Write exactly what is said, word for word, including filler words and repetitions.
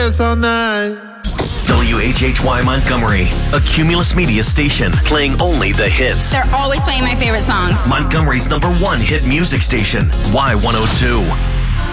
dance all night. W H H Y Montgomery, a Cumulus Media station, playing only the hits. They're always playing my favorite songs. Montgomery's number one hit music station, Y one oh two.